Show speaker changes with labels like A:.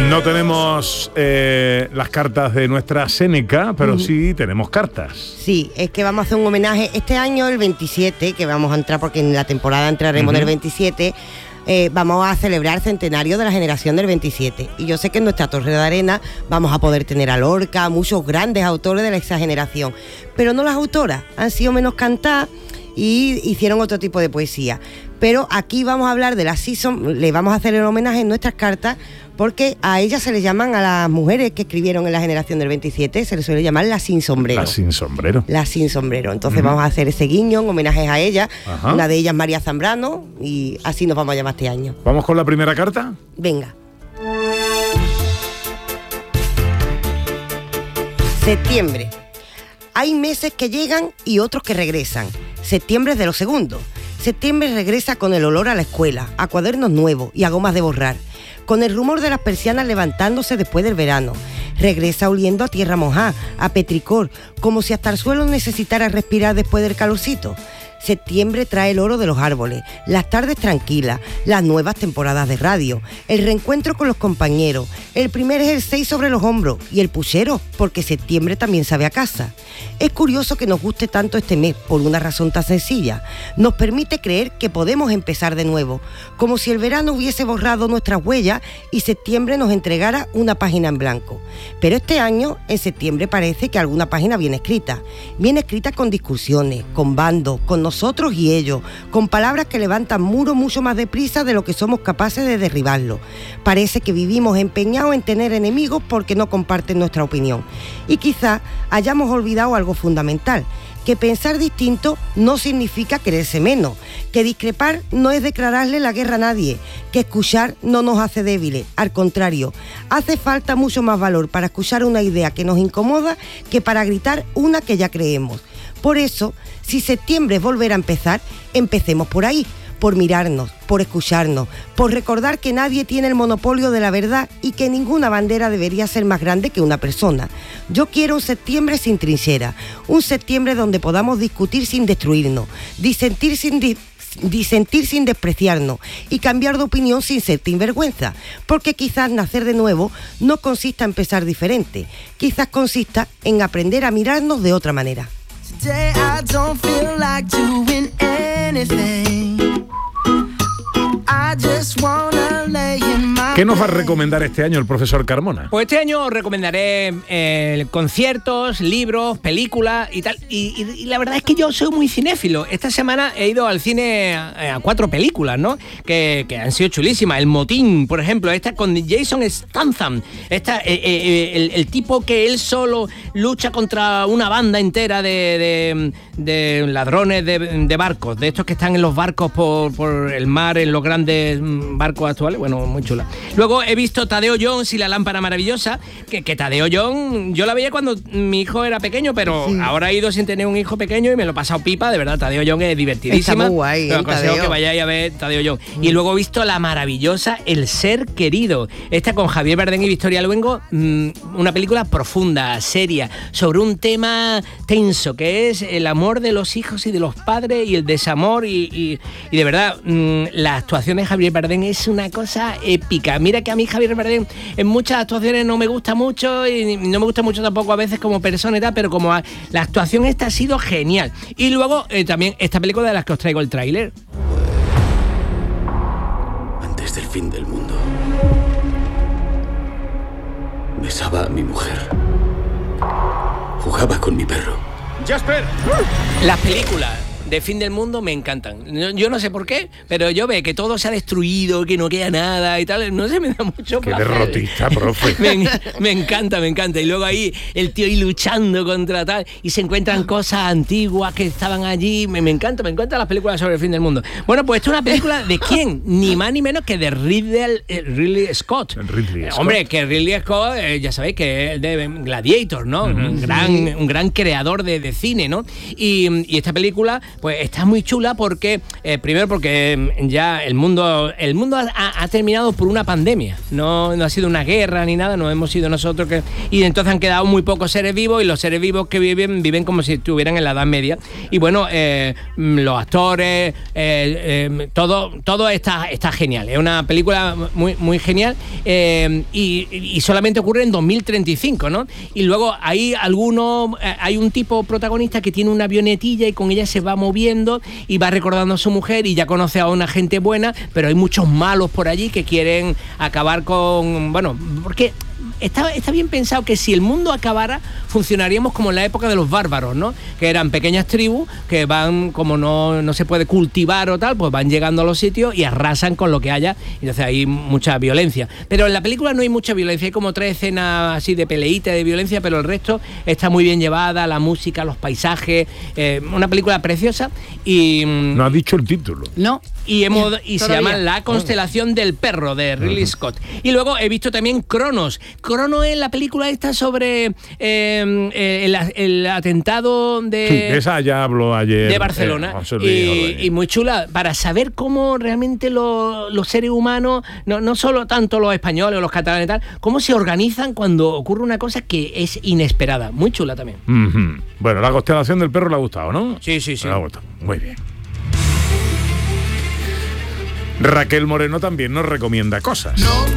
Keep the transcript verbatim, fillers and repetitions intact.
A: No tenemos eh, las cartas de nuestra Séneca, pero uh-huh. sí tenemos cartas.
B: Sí, es que vamos a hacer un homenaje este año, el veintisiete, que vamos a entrar porque en la temporada entraremos uh-huh. en el veintisiete. Eh, vamos a celebrar el centenario de la generación del veintisiete. Y yo sé que en nuestra Torre de Arena vamos a poder tener a Lorca, muchos grandes autores de esa generación. Pero no las autoras, han sido menos cantadas y hicieron otro tipo de poesía. Pero aquí vamos a hablar de la season, le vamos a hacer el homenaje en nuestras cartas, porque a ellas se les llaman, a las mujeres que escribieron en la generación del veintisiete, se les suele llamar las sin sombrero.
A: Las sin sombrero.
B: Las sin sombrero. Entonces uh-huh. vamos a hacer ese guiño en homenajes a ellas. Ajá. Una de ellas María Zambrano, y así nos vamos a llamar este año.
A: ¿Vamos con la primera carta?
B: Venga. Septiembre. Hay meses que llegan y otros que regresan. Septiembre es de los segundos. Septiembre regresa con el olor a la escuela, a cuadernos nuevos y a gomas de borrar, con el rumor de las persianas levantándose después del verano. Regresa oliendo a tierra mojada, a petricor, como si hasta el suelo necesitara respirar después del calorcito. Septiembre trae el oro de los árboles, las tardes tranquilas, las nuevas temporadas de radio, el reencuentro con los compañeros, el primer jersey sobre los hombros y el puchero, porque septiembre también sabe a casa. Es curioso que nos guste tanto este mes por una razón tan sencilla. Nos permite creer que podemos empezar de nuevo, como si el verano hubiese borrado nuestras huellas y septiembre nos entregara una página en blanco. Pero este año, en septiembre, parece que alguna página viene escrita. Viene escrita con discusiones, con bandos, con nosotros y ellos, con palabras que levantan muros mucho más deprisa de lo que somos capaces de derribarlos. Parece que vivimos empeñados en tener enemigos porque no comparten nuestra opinión. Y quizás hayamos olvidado algo fundamental, que pensar distinto no significa quererse menos, que discrepar no es declararle la guerra a nadie, que escuchar no nos hace débiles, al contrario, hace falta mucho más valor para escuchar una idea que nos incomoda que para gritar una que ya creemos. Por eso, si septiembre es volver a empezar, empecemos por ahí, por mirarnos, por escucharnos, por recordar que nadie tiene el monopolio de la verdad y que ninguna bandera debería ser más grande que una persona. Yo quiero un septiembre sin trinchera, un septiembre donde podamos discutir sin destruirnos, disentir sin di- disentir sin despreciarnos y cambiar de opinión sin ser sinvergüenza, porque quizás nacer de nuevo no consista en pensar diferente, quizás consista en aprender a mirarnos de otra manera. Today I don't feel like doing anything. I just wanna lay in my
A: ¿Qué nos va a recomendar este año el profesor Carmona?
C: Pues este año os recomendaré eh, conciertos, libros, películas y tal. Y, y, y la verdad es que yo soy muy cinéfilo. Esta semana he ido al cine a, a cuatro películas, ¿no? Que, que han sido chulísimas. El Motín, por ejemplo, esta con Jason Statham. Esta, eh, eh, el, el tipo que él solo lucha contra una banda entera de, de, de ladrones de, de barcos, de estos que están en los barcos por, por el mar, en los grandes barcos actuales. Bueno, muy chula. Luego he visto Tadeo Jones y la lámpara maravillosa, que, que Tadeo Jones yo la veía cuando mi hijo era pequeño, pero sí. Ahora he ido sin tener un hijo pequeño y me lo he pasado pipa, de verdad. Tadeo Jones es divertidísima.
B: Está muy guay,
C: Os aconsejo
B: Tadeo.
C: que vayáis a ver Tadeo Jones. Mm. Y luego he visto la maravillosa El ser querido, esta con Javier Bardem y Victoria Luengo, mmm, una película profunda, seria, sobre un tema tenso, que es el amor de los hijos y de los padres y el desamor y, y, y de verdad, mmm, la actuación de Javier Bardem es una cosa épica. Mira que a mí Javier Bardem en muchas actuaciones no me gusta mucho y no me gusta mucho tampoco a veces como persona y tal, pero como a, la actuación esta ha sido genial. Y luego eh, también esta película de las que os traigo el tráiler.
D: Antes del fin del mundo, besaba a mi mujer, jugaba con mi perro.
A: ¡Jasper!
C: Las películas de fin del mundo me encantan. Yo no sé por qué, pero yo veo que todo se ha destruido, que no queda nada y tal. No sé, me da mucho
A: Qué
C: placer.
A: derrotista, profe.
C: Me, me encanta, me encanta. Y luego ahí el tío ahí luchando contra tal y se encuentran cosas antiguas que estaban allí. Me, me encanta, me encantan las películas sobre el fin del mundo. Bueno, pues esto es una película de quién, ni más ni menos que de Ridley, eh, Ridley Scott.
A: Ridley Scott.
C: Hombre, que Ridley Scott, eh, ya sabéis que es de Gladiator, ¿no? Uh-huh. Un gran, un gran creador de, de cine, ¿no? Y, y esta película pues está muy chula porque, eh, primero porque ya el mundo el mundo ha, ha terminado por una pandemia, no, no ha sido una guerra ni nada, no hemos sido nosotros que... Y entonces han quedado muy pocos seres vivos y los seres vivos que viven, viven como si estuvieran en la Edad Media. Y bueno, eh, los actores, eh, eh, todo, todo está, está genial. Es una película muy, muy genial eh, y, y solamente ocurre en dos mil treinta y cinco, ¿no? Y luego hay algunos, eh, hay un tipo protagonista que tiene una avionetilla y con ella se va moviendo y va recordando a su mujer y ya conoce a una gente buena, pero hay muchos malos por allí que quieren acabar con... Bueno, porque... Está, está bien pensado que si el mundo acabara, funcionaríamos como en la época de los bárbaros, ¿no? Que eran pequeñas tribus que van, como no, no se puede cultivar o tal, pues van llegando a los sitios y arrasan con lo que haya. Entonces hay mucha violencia. Pero en la película no hay mucha violencia, hay como tres escenas así de peleita de violencia, pero el resto está muy bien llevada, la música, los paisajes, eh, una película preciosa y...
A: No ha dicho el título.
C: No. Y, hemos, y se llama La constelación del perro, de Ridley Scott. Y luego he visto también Cronos. Cronos es la película esta sobre eh, el, el atentado de...
A: Sí, esa ya habló ayer.
C: De Barcelona.
A: Eh,
C: y, y muy chula, para saber cómo realmente lo, los seres humanos, no, no solo tanto los españoles o los catalanes y tal, cómo se organizan cuando ocurre una cosa que es inesperada. Muy chula también.
A: Uh-huh. Bueno, La constelación del perro le ha gustado, ¿no?
C: Sí, sí, sí.
A: Le ha gustado. Muy bien. Raquel Moreno también nos recomienda cosas.
E: No